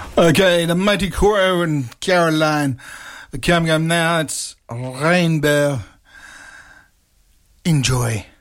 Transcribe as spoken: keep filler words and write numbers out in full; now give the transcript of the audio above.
Okay, the Mighty Crow and Caroline. Coming up now, it's Rainbow. Enjoy.